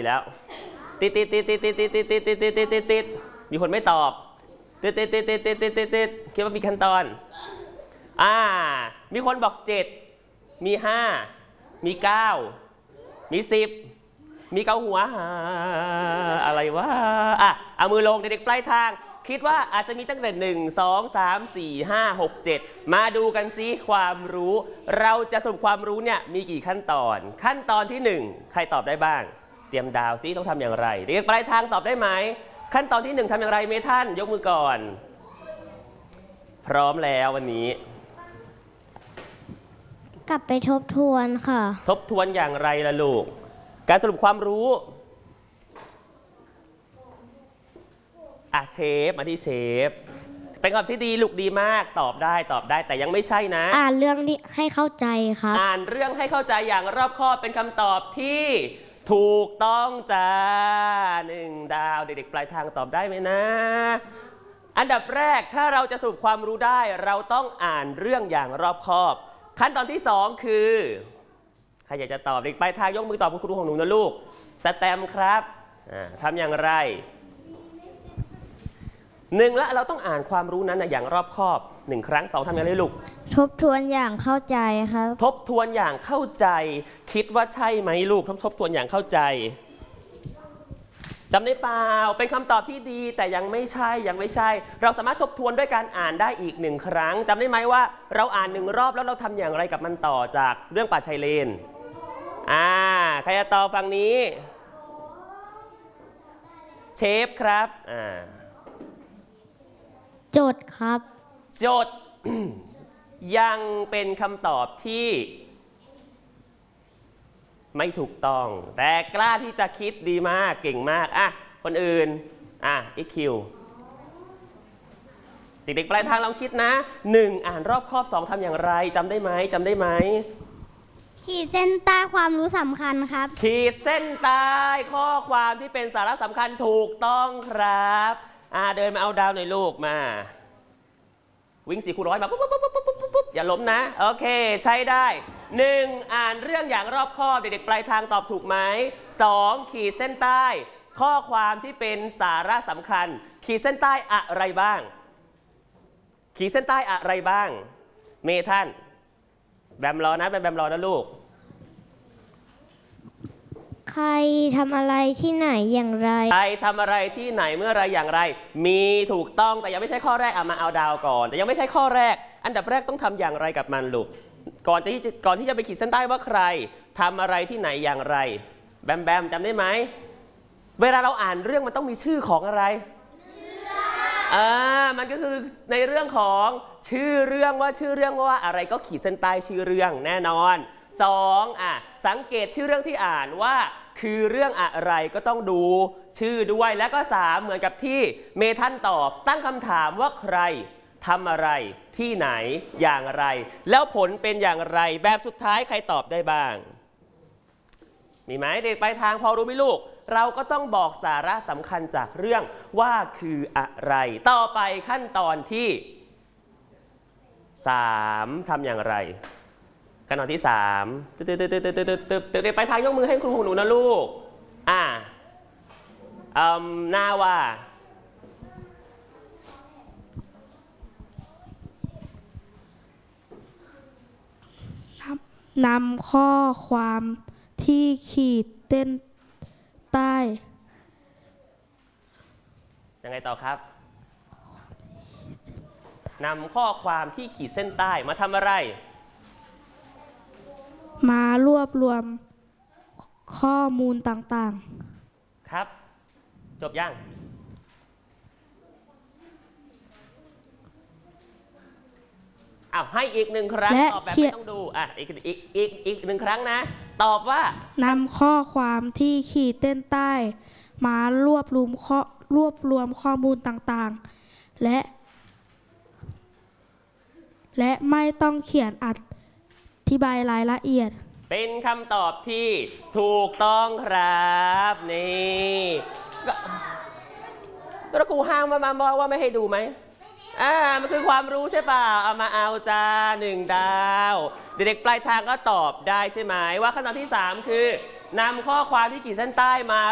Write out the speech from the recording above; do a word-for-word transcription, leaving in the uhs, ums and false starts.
อีกแล้วติดติดติดติดติดติดติดติดติดติดติดติดติดมีคนไม่ตอบติดติดติดติดติดติดติดติดคิดว่ามีขั้นตอนอ่ามีคนบอกเจ็ดมีห้ามีเก้ามีสิบมีเกาหัวอะไรวะอ่ะเอามือลงเด็กๆปลายทางคิดว่าอาจจะมีตั้งแต่หนึ่ง สอง สาม สี่ ห้า หก เจ็ดมาดูกันซิความรู้เราจะสรุปความรู้เนี่ยมีกี่ขั้นตอนขั้นตอนที่หนึ่งใครตอบได้บ้างเตรียมดาวซิต้องทำอย่างไรเด็กๆปลายทางตอบได้ไหมขั้นตอนที่หนึ่งทำอย่างไรเมท่านยกมือก่อนพร้อมแล้ววันนี้กลับไปทบทวนค่ะทบทวนอย่างไรล่ะลูกการสรุปความรู้อ่ะเชฟมาที่เชฟเป็นคำที่ดีลูกดีมากตอบได้ตอบได้แต่ยังไม่ใช่นะอ่านเรื่องนี้ให้เข้าใจครับอ่านเรื่องให้เข้าใจอย่างรอบคอบเป็นคำตอบที่ถูกต้องจ้าหนึ่งดาวเด็กๆปลายทางตอบได้ไหมนะอันดับแรกถ้าเราจะสรุปความรู้ได้เราต้องอ่านเรื่องอย่างรอบคอบขั้นตอนที่สองคือใครอยากจะตอบเด็กปลายทางยกมือตอบคุณครูของหนูนะลูกสแตมป์ครับทำอย่างไรหนึ่งละเราต้องอ่านความรู้นั้นอย่างรอบคอบหนึ่งครั้งสองทำอย่างไรลูกทบทวนอย่างเข้าใจครับทบทวนอย่างเข้าใจคิดว่าใช่ไหมลูกทบทบทวนอย่างเข้าใจจำได้เปล่าเป็นคำตอบที่ดีแต่ยังไม่ใช่ยังไม่ใช่เราสามารถทบทวนด้วยการอ่านได้อีกหนึ่งครั้งจำได้ไหมว่าเราอ่านหนึ่งรอบแล้วเราทำอย่างไรกับมันต่อจากเรื่องป่าชายเลนอ่าใครจะตอบฝั่งนี้เชฟครับอ่าจดครับจด ยังเป็นคำตอบที่ไม่ถูกต้องแต่กล้าที่จะคิดดีมากเก่งมากอ่ะคนอื่นอ่ะอีคิวเด็กๆปลายทางลองคิดนะหนึ่งอ่านรอบคอบสองทำอย่างไรจำได้ไหมจำได้ไหมขีดเส้นใต้ความรู้สำคัญครับขีดเส้นใต้ข้อความที่เป็นสาระสำคัญถูกต้องครับอ่ะเดินมาเอาดาวหน่อยลูกมาวิ่งสี่คูณร้อยมาปุ๊บปุ๊บปุ๊บปุ๊บปุ๊บปุ๊บอย่าล้มนะโอเคใช้ได้หนึ่งอ่านเรื่องอย่างรอบคอบเด็กๆปลายทางตอบถูกไหมสองขีดเส้นใต้ข้อความที่เป็นสาระสำคัญขีดเส้นใต้อะไรบ้างขีดเส้นใต้อะไรบ้างเมท่านแบมรอนะแบมแบมรอนะลูกใครทำอะไรที่ไหนอย่างไรใครทำอะไรที่ไหนเมื่อไรอย่างไรมีถูกต้องแต่ยังไม่ใช่ข้อแรกเอามาเอาดาวก่อนแต่ยังไม่ใช่ข้อแรกอันดับแรกต้องทำอย่างไรกับมันลูกก่อนที่ก่อนที่จะไปขีดเส้นใต้ว่าใครทำอะไรที่ไหนอย่างไรแบมแบมจำได้ไหมเวลาเราอ่านเรื่องมันต้องมีชื่อของอะไรอ่ามันก็คือในเรื่องของชื่อเรื่องว่าชื่อเรื่องว่าอะไรก็ขีดเส้นใต้ชื่อเรื่องแน่นอนสองอ่ะสังเกตชื่อเรื่องที่อ่านว่าคือเรื่องอะไรก็ต้องดูชื่อด้วยแล้วก็สามเหมือนกับที่เมทันตอบตั้งคำถามว่าใครทำอะไรที่ไหนอย่างไรแล้วผลเป็นอย่างไรแบบสุดท้ายใครตอบได้บ้างมีไหมเด็กปลายทางพอรู้ไหมลูกเราก็ต้องบอกสาระสำคัญจากเรื่องว่าคืออะไรต่อไปขั้นตอนที่สามทำอย่างไรขั้นตอนที่สามตึ๊ดตึ๊ดตึ๊ดตึ๊ดตึ๊ดตึ๊ดตึ๊ดเด็กปลายทางยกมือให้ครูของหนูนะลูกอ่าอืมหน้าว่านำข้อความที่ขีดเส้นใต้ยังไงต่อครับนำข้อความที่ขีดเส้นใต้มาทำอะไรมารวบรวมข้อมูลต่างๆครับจบยังอ้าวให้อีกหนึ่งครั้งตอบแบบไม่ต้องดูอ่ะอีกอีกอีกอีกหนึ่งครั้งนะตอบว่านำข้อความที่ขีดเส้นใต้มารวบรวมข้อรวบรวมข้อมูลต่างๆและและไม่ต้องเขียนอธิบายรายละเอียดเป็นคำตอบที่ถูกต้องครับนี่แล้วครูห้ามมามาบอกว่าไม่ให้ดูไหมอ่ามันคือความรู้ใช่ป่ะเอามาเอาจ้าหนึ่งดาวเด็กๆปลายทางก็ตอบได้ใช่ไหมว่าขั้นตอนที่สามคือนำข้อความที่ขีดเส้นใต้มา